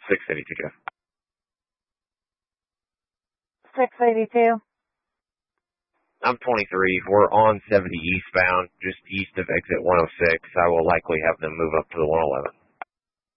682. 682. I'm 23. We're on 70 eastbound, just east of exit 106. I will likely have them move up to the 111.